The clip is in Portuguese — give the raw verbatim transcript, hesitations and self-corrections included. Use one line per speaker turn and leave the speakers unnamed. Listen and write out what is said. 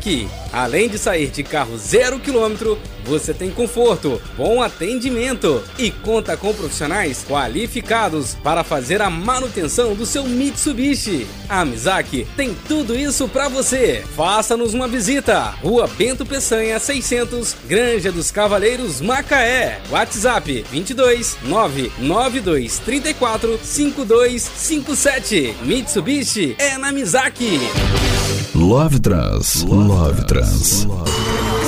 Namizaki. Além de sair de carro zero quilômetro, você tem conforto, bom atendimento e conta com profissionais qualificados para fazer a manutenção do seu Mitsubishi. A Namizaki tem tudo isso para você. Faça-nos uma visita. Rua Bento Peçanha seiscentos, Granja dos Cavaleiros, Macaé. WhatsApp vinte e dois, nove nove dois três quatro, cinco dois cinco sete. Mitsubishi é Namizaki.
Love Trans, Love Trans. Love.